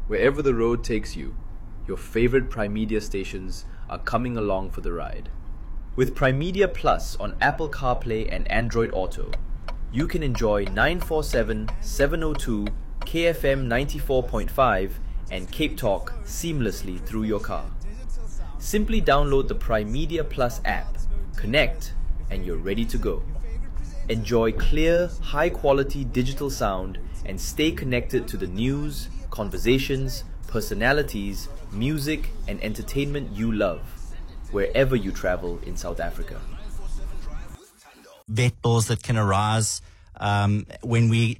Wherever the road takes you, your favorite Prime Media stations are coming along for the ride. With Prime Media Plus on Apple CarPlay and Android Auto, you can enjoy 947, 702, KFM 94.5 and Cape Talk seamlessly through your car. Simply download the Prime Media Plus app, connect, and you're ready to go. Enjoy clear, high-quality digital sound and stay connected to the news, conversations, personalities, music, and entertainment you love, wherever you travel in South Africa. Vet bills that can arise when we,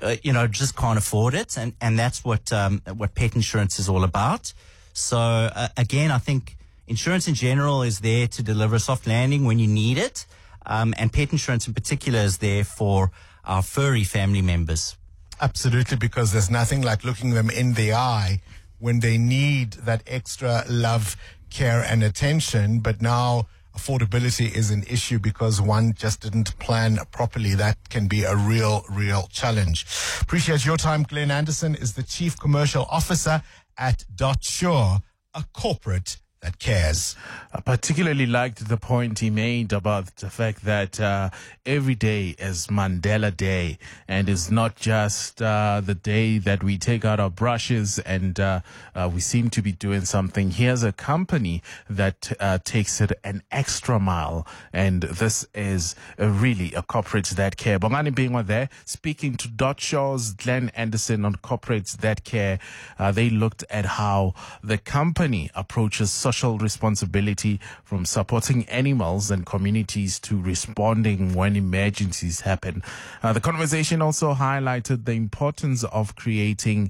just can't afford it, and that's what pet insurance is all about. So again, I think insurance in general is there to deliver a soft landing when you need it, and pet insurance in particular is there for our furry family members. Absolutely, because there's nothing like looking them in the eye when they need that extra love, care, and attention. But now affordability is an issue because one just didn't plan properly. That can be a real challenge. Appreciate your time. Glenn Anderson is the Chief Commercial Officer at DotSure, a corporate that cares. I particularly liked the point he made about the fact that every day is Mandela Day, and it's not just the day that we take out our brushes and we seem to be doing something. Here's a company that takes it an extra mile, and this is really a corporate that care. Bongani Bingwa there, speaking to DotSure's Glenn Anderson on corporates that care. They looked at how the company approaches social responsibility, from supporting animals and communities to responding when emergencies happen. The conversation also highlighted the importance of creating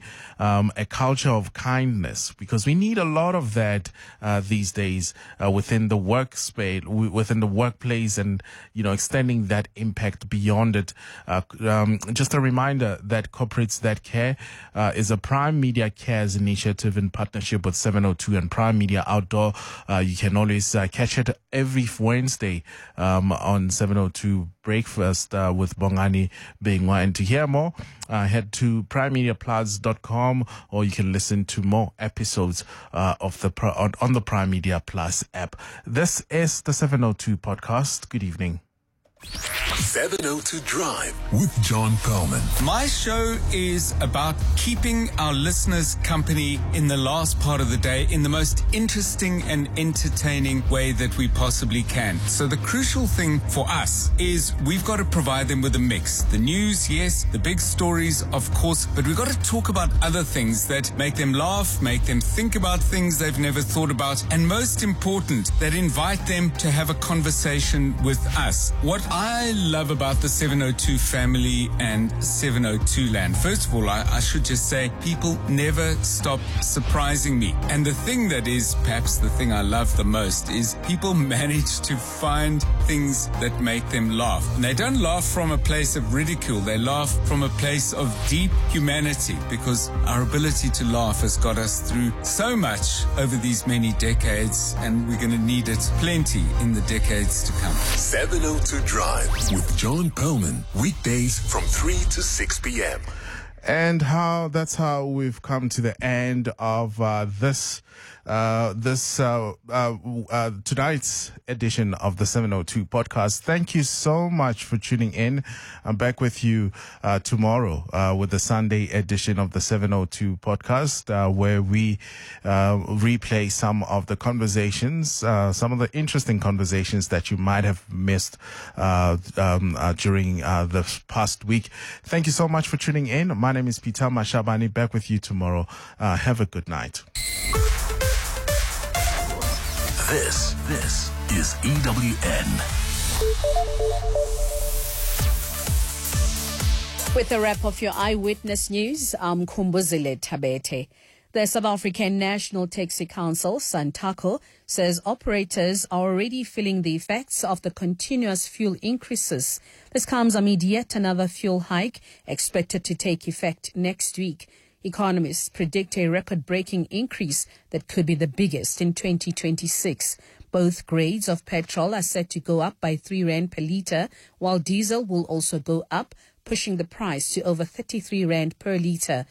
a culture of kindness, because we need a lot of that these days within the workspace, within the workplace, and extending that impact beyond it. Just a reminder that Corporates That Care is a Prime Media Cares initiative in partnership with 702 and Prime Media Outdoor. You can always catch it every Wednesday on 702 Breakfast with Bongani Bingwa. And to hear more, head to primemediaplus.com, or you can listen to more episodes of on the Prime Media Plus app. This is the 702 podcast. Good evening. 702 Drive with John Perlman. My show is about keeping our listeners company in the last part of the day in the most interesting and entertaining way that we possibly can. So the crucial thing for us is we've got to provide them with a mix. The news, yes, the big stories, of course, but we've got to talk about other things that make them laugh, make them think about things they've never thought about, and most important, that invite them to have a conversation with us. What I love about the 702 family and 702 land, first of all, I should just say people never stop surprising me. And the thing that is perhaps the thing I love the most is people manage to find things that make them laugh. And they don't laugh from a place of ridicule. They laugh from a place of deep humanity, because our ability to laugh has got us through so much over these many decades, and we're going to need it plenty in the decades to come. 702 Drive with John Perlman, weekdays from 3 to 6 p.m. And that's how we've come to the end of tonight's edition of the 702 podcast. Thank you so much for tuning in. I'm back with you tomorrow with the Sunday edition of the 702 podcast, where we replay some of the conversations, some of the interesting conversations that you might have missed during the past week. Thank you so much for tuning in. My name is Peter Mashabani. Back with you tomorrow. Have a good night. This is EWN. With a wrap of your Eyewitness News, I'm Kumbuzile Tabete. The South African National Taxi Council, SANTACO, says operators are already feeling the effects of the continuous fuel increases. This comes amid yet another fuel hike expected to take effect next week. Economists predict a record-breaking increase that could be the biggest in 2026. Both grades of petrol are set to go up by 3 rand per litre, while diesel will also go up, pushing the price to over 33 rand per litre.